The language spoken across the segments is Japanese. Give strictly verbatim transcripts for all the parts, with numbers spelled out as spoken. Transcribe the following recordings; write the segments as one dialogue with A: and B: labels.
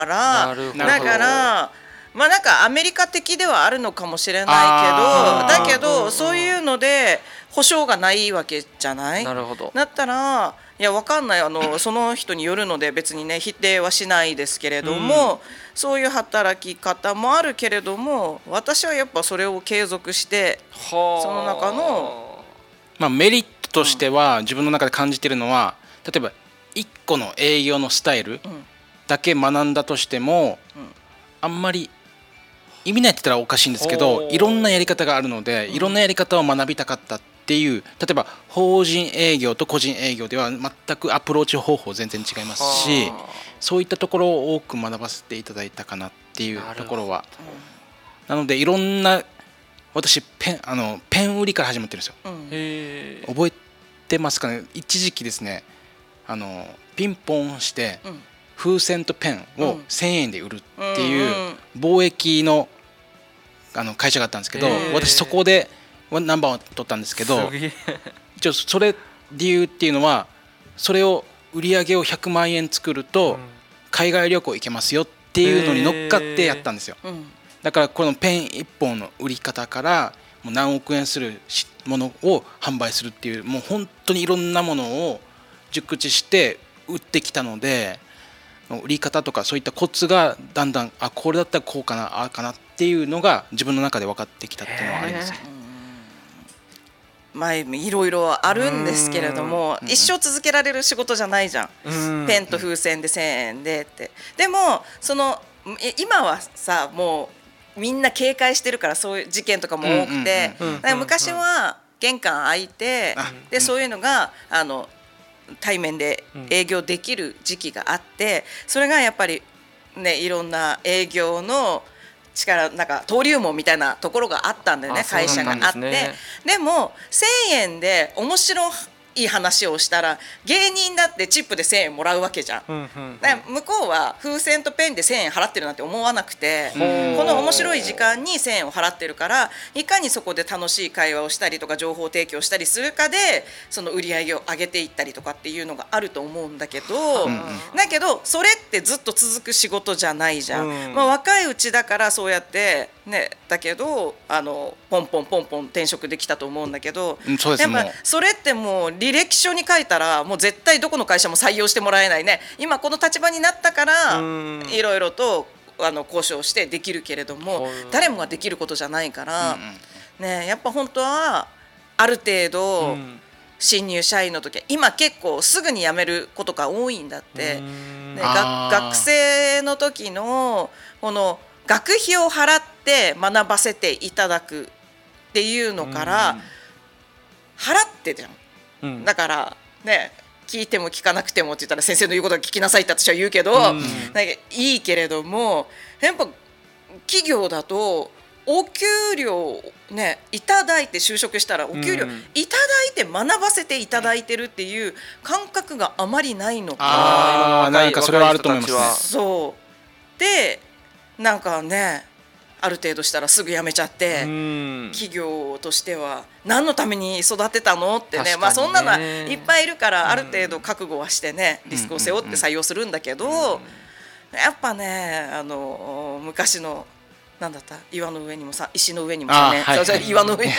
A: ら、
B: なるほど。
A: だからまあなんかアメリカ的ではあるのかもしれないけど、だけどそういうので保証がないわけじゃない。
B: なるほど。
A: だったらいやわかんない、あのその人によるので別にね否定はしないですけれども、うん、そういう働き方もあるけれども、私はやっぱそれを継続してその中の、
C: まあ、メリットとしては、うん、自分の中で感じているのは、例えばいっこの営業のスタイルだけ学んだとしても、うん、あんまり意味ないって言ったらおかしいんですけど、いろんなやり方があるので、いろんなやり方を学びたかったっていう、例えば法人営業と個人営業では全くアプローチ方法全然違いますし、そういったところを多く学ばせていただいたかなっていうところは、なのでいろんな、私ペン、あのペン売りから始まってるんですよ、うん、へ覚えてますかね。一時期ですね、あのピンポンして、うん、風船とペンをせんえんで売るっていう貿易 の, あの会社があったんですけど、私そこでナンバーを取ったんですけど、一応それ理由っていうのは、それを売り上げをひゃくまんえん作ると海外旅行行けますよっていうのに乗っかってやったんですよ。だからこのペンいっぽんの売り方からもう何億円するものを販売するっていう、もう本当にいろんなものを熟知して売ってきたので、売り方とかそういったコツがだんだん、あ、これだったらこうかな、ああかなっていうのが自分の中で分かってきたっていうのはありますね。
A: まあ、いろいろあるんですけれども、一生続けられる仕事じゃないじゃん。ペンと風船でせんえんでって。でもその今はさ、もうみんな警戒してるから、そういう事件とかも多くて、昔は玄関開いて、でそういうのがあの対面で営業できる時期があって、それがやっぱりね、いろんな営業の力、なんか登竜門みたいなところがあったんだよね、会社があって。で, でもせんえんで面白い話をしたら、芸人だってチップでせんえんもらうわけじゃん、うんうんうん、だから向こうは風船とペンでせんえん払ってるなんて思わなくて、この面白い時間にせんえんを払ってるから、いかにそこで楽しい会話をしたりとか情報提供したりするかで、その売り上げを上げていったりとかっていうのがあると思うんだけど、うんうん、だけどそれってずっと続く仕事じゃないじゃん、うん、まあ、若いうちだからそうやってね、だけどあのポンポンポンポン転職できたと思うんだけど、
C: うん、そうです。
A: やっぱそれってもう履歴書に書いたらもう絶対どこの会社も採用してもらえないね。今この立場になったからいろいろとあの交渉してできるけれども、誰もができることじゃないから、うんうんね、やっぱ本当はある程度、うん、新入社員の時は今結構すぐに辞めることが多いんだって、ね、学生の時のこの学費を払って学ばせていただくっていうのから払ってじゃん、うん、だからね、聞いても聞かなくてもって言ったら先生の言うことは聞きなさいって私は言うけど、うん、なんかいいけれども、やっぱ企業だとお給料ね、いただいて就職したらお給料いただいて学ばせていただいてるっていう感覚があまりないのか。
C: ああ、なんかそれはあると思いますね。
A: そうで、なんかね、ある程度したらすぐ辞めちゃって、企業としては何のために育てたのってね、まあそんなのはいっぱいいるから、ある程度覚悟はしてね、リスクを背負って採用するんだけど、やっぱね、あの昔のなんだった、岩の上にもさ、石の上にもさね、はいはい、岩の上に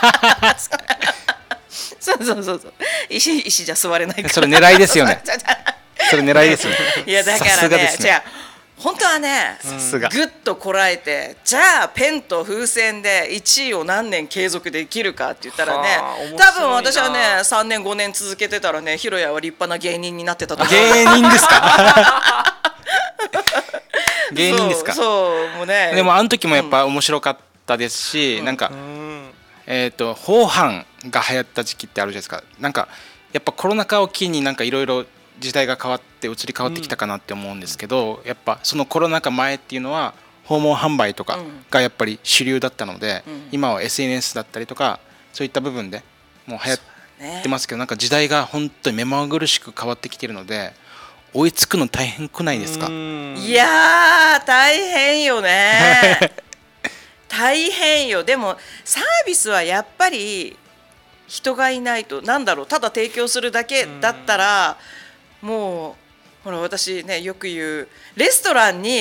A: そうそうそうそう、石石じゃ座れないから、
C: それ狙いですよねそれ狙いですよね。
A: いやだからね、じゃあ本当はね、ぐっとこらえて、じゃあペンと風船でいちいを何年継続できるかって言ったらね、多分私はねさんねんごねん続けてたらね、ひろやは立派な芸人になってたと思う。
C: 芸人ですか芸人ですか。
A: そうそうもうね、
C: でもあの時もやっぱ面白かったですし、うん、なんか、うん、えっと放飯が流行った時期ってあるじゃないですか。なんかやっぱコロナ禍を機になんかいろいろ時代が変わって移り変わってきたかなって思うんですけど、うん、やっぱそのコロナ禍前っていうのは訪問販売とかがやっぱり主流だったので、うん、今は エスエヌエス だったりとかそういった部分でもう流行ってますけど、なんか時代が本当に目まぐるしく変わってきているので、追いつくの大変くないですか。
A: いやー大変よね大変よ。でもサービスはやっぱり人がいないと、なんだろう、ただ提供するだけだったらもうほら私ねよく言うレストランに